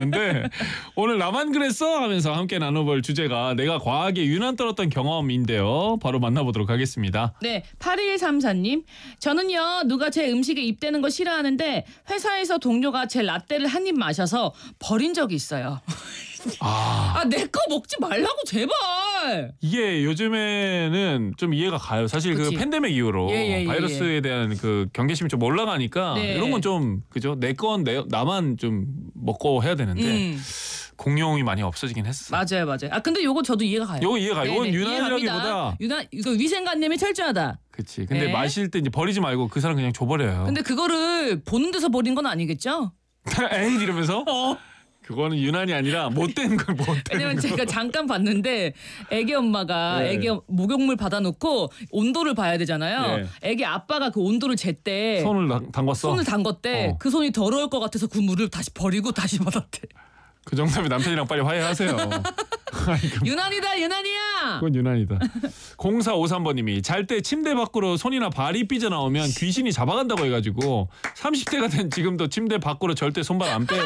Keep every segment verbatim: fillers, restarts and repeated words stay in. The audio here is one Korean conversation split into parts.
근데 오늘 나만 그랬어 하면서 함께 나눠볼 주제가 내가 과하게 유난 떨었던 경험인데요. 바로 만나보도록 하겠습니다. 네, 팔일삼사 님. 저는요 누가 제 음식에 입대는 거 싫어하는데 회사에서 동료가 제 라떼를 한 입 마셔서 버린 적이 있어요. 아, 아, 내 거 먹지 말라고 제발. 이게 요즘에는 좀 이해가 가요. 사실 그치. 그 팬데믹 이후로 예, 예, 예, 바이러스에 예. 대한 그 경계심이 좀 올라가니까 네. 이런 건 좀 그죠? 내 건 내 나만 좀 먹고 해야 되는데 음. 공용이 많이 없어지긴 했어. 맞아요, 맞아요. 아 근데 요거 저도 이해가 가요. 요거 이해가. 네네, 요건 이해갑니다. 유난이라기보다. 유난 이거 위생관념이 철저하다. 그치. 근데 네. 마실 때 이제 버리지 말고 그 사람 그냥 줘버려요. 근데 그거를 보는 데서 버린 건 아니겠죠? 에이 이러면서 어. 그거는 유난이 아니라 못된 걸 못된 왜냐면 거. 제가 잠깐 봤는데 애기 엄마가 네. 애기 목욕물 받아놓고 온도를 봐야 되잖아요. 네. 애기 아빠가 그 온도를 쟀대. 손을 담- 담궜어. 손을 담궜대. 어. 그 손이 더러울 것 같아서 그 물을 다시 버리고 다시 받았대. 그 정도면 남편이랑 빨리 화해하세요. 아이고, 유난이다 유난이야. 그건 유난이다. 공사오삼 번님이 잘 때 침대 밖으로 손이나 발이 삐져나오면 귀신이 잡아간다고 해가지고 삼십 대가 된 지금도 침대 밖으로 절대 손발 안 빼요.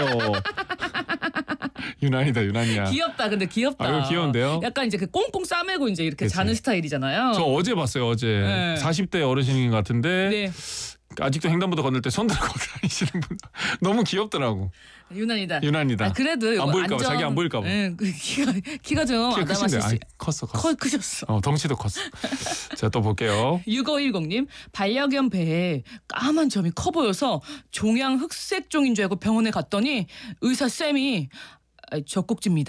유난이다 유난이야. 귀엽다. 근데 귀엽다. 아, 이거 귀여운데요? 약간 이제 그 꽁꽁 싸매고 이제 이렇게 그치. 자는 스타일이잖아요. 저 어제 봤어요 어제. 네. 사십 대 어르신인 것 같은데 네. 아직도 횡단보도 건널 때 손 들고 다니시는 분 너무 귀엽더라고. 유난이다. 유난이다. 아, 그래도 안 요거 보일까 봐, 안전- 자기 안 보일까 봐. 응, 그 키가 키가 좀 키가 크신데 아담하실 수. 아이, 컸어 컸어. 커 크셨어. 어, 덩치도 컸어. 자, 또 볼게요. 육오일공 님. 반려견 배에 까만 점이 커 보여서 종양 흑색종인 줄 알고 병원에 갔더니 의사 쌤이 아, 젖꼭지입니다.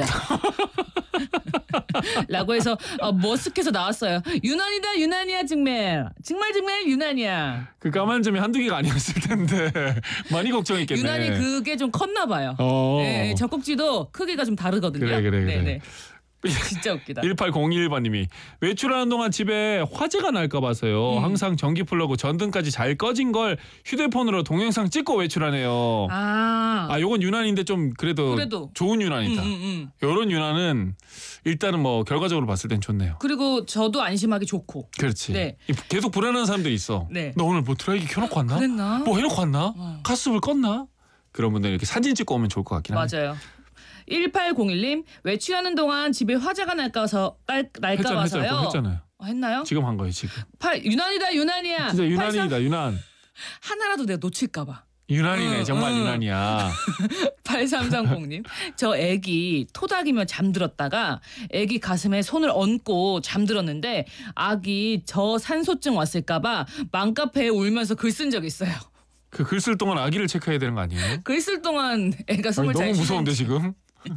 라고 해서 어, 머쓱해서 나왔어요. 유난이다 유난이야 정말. 정말 정말 유난이야. 그 까만 점이 한두 개가 아니었을 텐데 많이 걱정했겠네. 유난히 그게 좀 컸나 봐요. 어. 네, 젖꼭지도 크기가 좀 다르거든요. 그래, 그래, 그래. 네네. 진짜 웃기다. 일팔공일 번님이 외출하는 동안 집에 화재가 날까 봐서요. 음. 항상 전기 플러그 전등까지 잘 꺼진 걸 휴대폰으로 동영상 찍고 외출하네요. 아, 아, 요건 유난인데 좀 그래도, 그래도. 좋은 음, 유난이다. 음, 음. 요런 유난은 일단은 뭐 결과적으로 봤을 땐 좋네요. 그리고 저도 안심하기 좋고. 그렇지. 네. 이 계속 불안한 사람들이 있어. 네. 너 오늘 뭐 드라이기 켜놓고 왔나? 그랬나? 뭐 해놓고 왔나? 어. 가스불 껐나? 그런 분들 이렇게 사진 찍고 오면 좋을 것 같긴 하네. 맞아요. 일팔공일 님. 외출하는 동안 집에 화재가 날까 봐서 날, 날까 했잖아, 했잖아, 봐서요. 그거 했잖아요. 어, 했나요? 지금 한 거예요, 지금. 팔 유난이다 유난이야. 진짜 유난이다, 유난. 하나라도 내가 놓칠까 봐. 유난이네, 응, 정말 응. 유난이야. 팔삼삼공 님. 저 애기 토닥이며 잠들었다가 애기 가슴에 손을 얹고 잠들었는데 아기 저산소증 왔을까 봐 맘카페에 울면서 글 쓴 적 있어요. 그 글 쓸 동안 아기를 체크해야 되는 거 아니에요? 글 쓸 동안 애가 아니, 숨을 잘 너무 무서운데 쉬는지 지금?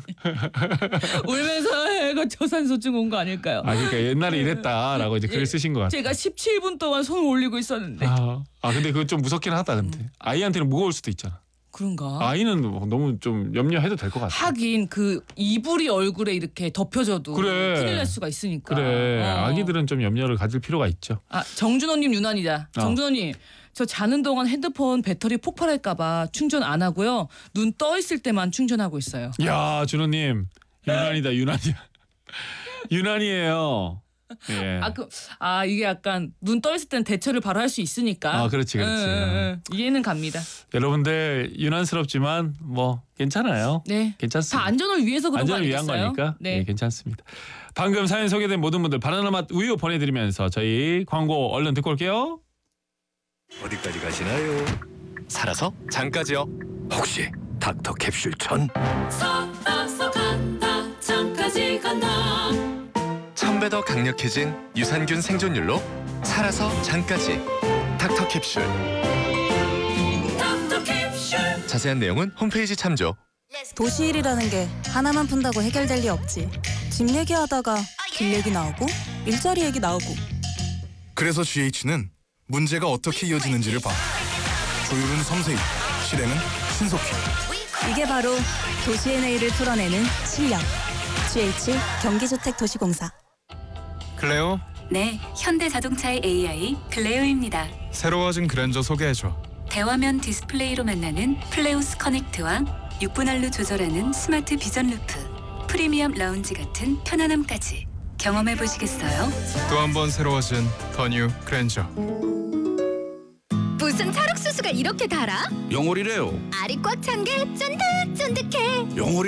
울면서 애가 저산소증 온 거 아닐까요? 아 그러니까 옛날에 이랬다라고 이제 글 예, 쓰신 것 같아요. 제가 십칠 분 동안 손을 올리고 있었는데. 아, 아 근데 그거 좀 무섭긴 하다 근데. 아이한테는 무거울 수도 있잖아. 그런가? 아이는 너무 좀 염려해도 될 것 같아. 하긴 그 이불이 얼굴에 이렇게 덮여져도 그래. 큰일 날 수가 있으니까. 그래 어. 아기들은 좀 염려를 가질 필요가 있죠. 아 정준호님 유난이다. 어. 정준호님 저 자는 동안 핸드폰 배터리 폭발할까봐 충전 안 하고요. 눈 떠 있을 때만 충전하고 있어요. 야 준호님 유난이다 유난이야. 유난이에요. 예. 아 그 아 이게 약간 눈 떠 있을 때는 대처를 바로 할 수 있으니까. 아, 그렇지, 그렇지. 응, 응, 응. 이해는 갑니다. 여러분들 유난스럽지만 뭐 괜찮아요. 네. 괜찮습니다. 다 안전을 위해서 그런 거 안전을 위한 아니겠어요? 거니까 네. 예, 괜찮습니다. 방금 사연 소개된 모든 분들 바나나 맛 우유 보내드리면서 저희 광고 얼른 듣고 올게요. 어디까지 가시나요? 살아서 장까지요. 혹시 닥터 캡슐 천? 살아서 간다 잠까지 간다 천 배 더 강력해진 유산균 생존율로 살아서 장까지 닥터 캡슐. 닥터 캡슐 자세한 내용은 홈페이지 참조. 도시 일이라는 게 하나만 푼다고 해결될 리 없지. 집 얘기하다가 길 얘기 나오고 일자리 얘기 나오고. 그래서 지에이치는 문제가 어떻게 이어지는지를 봐. 조율은 섬세히, 실행은 신속히. 이게 바로 도시의 내일을 풀어내는 실력. 지에이치 경기주택도시공사. 클레오, 네, 현대자동차의 에이아이 클레오입니다. 새로워진 그랜저 소개해줘. 대화면 디스플레이로 만나는 플레우스 커넥트와 육 분 할로 조절하는 스마트 비전 루프, 프리미엄 라운지 같은 편안함까지 경험해보시겠어요? 또 한 번 새로워진 더 뉴 그랜저. 무슨 찰흙수술 육수가 이렇게 달아? 영월이래요. 알이 꽉 찬 게 쫀득쫀득해. 영월이